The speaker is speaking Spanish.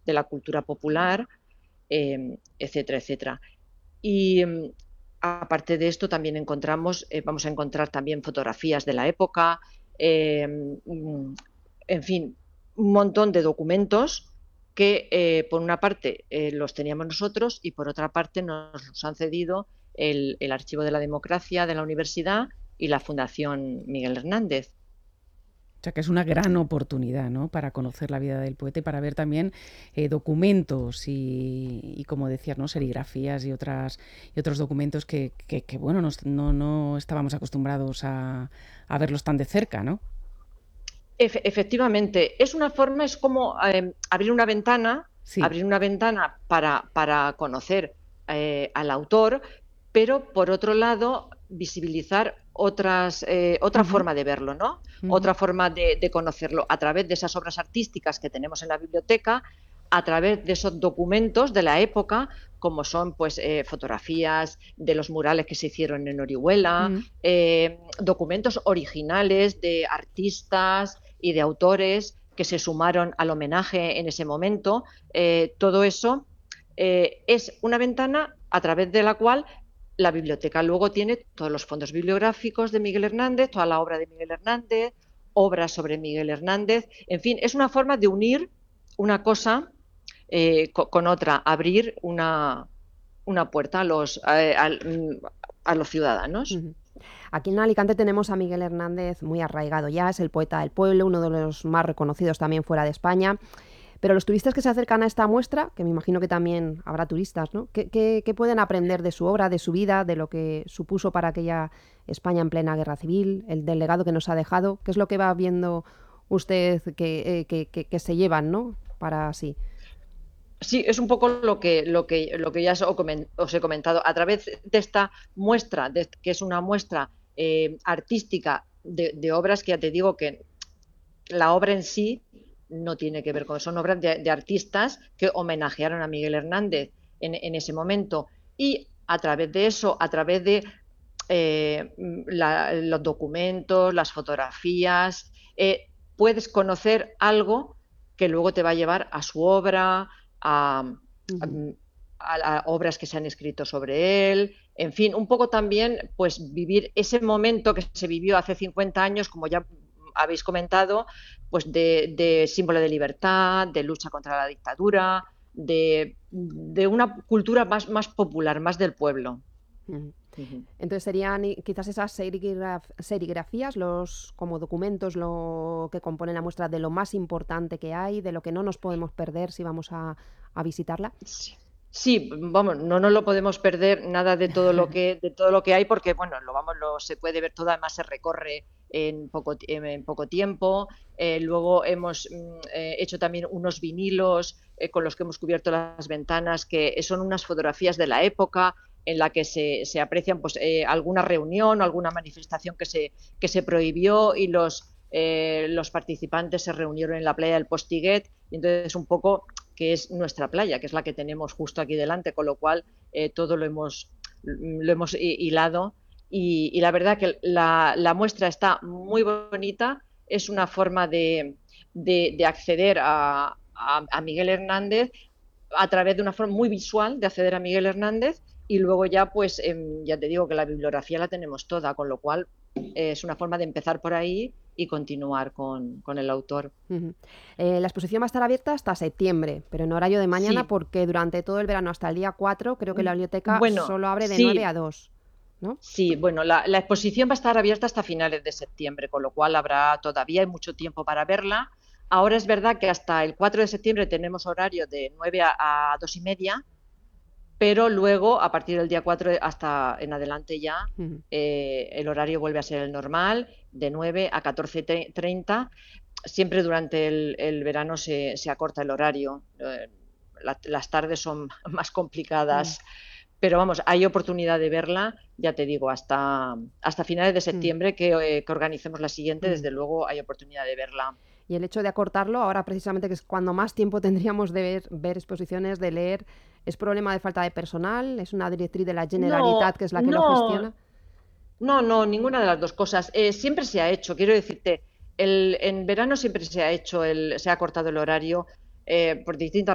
de la cultura popular, etcétera, etcétera. Y aparte de esto también vamos a encontrar también fotografías de la época, en fin, un montón de documentos que por una parte los teníamos nosotros y por otra parte nos los han cedido el Archivo de la Democracia de la Universidad y la Fundación Miguel Hernández. O sea que es una gran oportunidad, ¿no?, para conocer la vida del poeta y para ver también documentos y, como decías, ¿no?, serigrafías y otros documentos que bueno, no estábamos acostumbrados a verlos tan de cerca, ¿no? Efectivamente, es como Sí. abrir una ventana para conocer al autor, pero por otro lado visibilizar otra Ujú, forma de verlo, ¿no? ujú. Otra forma de conocerlo a través de esas obras artísticas que tenemos en la biblioteca, a través de esos documentos de la época, como son pues fotografías de los murales que se hicieron en Orihuela, Mm. documentos originales de artistas y de autores que se sumaron al homenaje en ese momento. Todo eso es una ventana a través de la cual la biblioteca luego tiene todos los fondos bibliográficos de Miguel Hernández, toda la obra de Miguel Hernández, obras sobre Miguel Hernández. En fin, es una forma de unir una cosa con otra, abrir una puerta a los ciudadanos. Ujú. Aquí en Alicante tenemos a Miguel Hernández muy arraigado ya, es el poeta del pueblo, uno de los más reconocidos también fuera de España. Pero los turistas que se acercan a esta muestra, que me imagino que también habrá turistas, ¿no? ¿Qué pueden aprender de su obra, de su vida, de lo que supuso para aquella España en plena guerra civil, del legado que nos ha dejado? ¿Qué es lo que va viendo usted que se llevan, ¿no?, para sí? Sí, es un poco lo que ya os he comentado. A través de esta muestra, que es una muestra artística de obras que ya te digo que la obra en sí no tiene que ver con eso, son obras de artistas que homenajearon a Miguel Hernández en ese momento. Y a través de eso, a través de los documentos, las fotografías, puedes conocer algo que luego te va a llevar a su obra, a, Ujú, a obras que se han escrito sobre él, en fin, un poco también pues vivir ese momento que se vivió hace 50 años, como ya habéis comentado, pues de símbolo de libertad, de lucha contra la dictadura, de una cultura más popular, más del pueblo. ujú. Ujú. Entonces serían quizás esas serigrafías, los como documentos, lo que componen la muestra de lo más importante que hay, de lo que no nos podemos perder si vamos a visitarla. Sí, sí, vamos, no nos lo podemos perder nada de todo lo que hay porque bueno, se puede ver todo, además se recorre en poco tiempo. Luego hemos hecho también unos vinilos con los que hemos cubierto las ventanas, que son unas fotografías de la época en la que se aprecian pues, alguna reunión o alguna manifestación que se prohibió y los participantes se reunieron en la playa del Postiguet, y entonces un poco que es nuestra playa, que es la que tenemos justo aquí delante, con lo cual todo lo hemos hilado y la verdad que la muestra está muy bonita, es una forma de acceder a Miguel Hernández a través de una forma muy visual de acceder a Miguel Hernández y luego ya pues ya te digo que la bibliografía la tenemos toda, con lo cual es una forma de empezar por ahí y continuar con el autor. Ujú. La exposición va a estar abierta hasta septiembre, pero en horario de mañana Sí, porque durante todo el verano hasta el día 4 creo que la biblioteca bueno, solo abre de 9 sí, a 2, ¿no? sí, bueno, la exposición va a estar abierta hasta finales de septiembre, con lo cual todavía hay mucho tiempo para verla. Ahora es verdad que hasta el 4 de septiembre tenemos horario de 9 a 2:30, pero luego, a partir del día 4 hasta en adelante ya, Ujú. el horario vuelve a ser el normal, de 9 a 14:30. Siempre durante el verano se acorta el horario. Las tardes son más Mm, complicadas, pero vamos, hay oportunidad de verla, ya te digo, hasta finales de mm, septiembre que organicemos la siguiente, mm. desde luego hay oportunidad de verla. Y el hecho de acortarlo, ahora precisamente que es cuando más tiempo tendríamos de ver exposiciones, de leer, ¿es problema de falta de personal? ¿Es una directriz de la No, Generalitat que es la que lo no, gestiona? no, no, ninguna de las dos cosas. Siempre se ha hecho, quiero decirte, en verano siempre se ha cortado el horario por distintas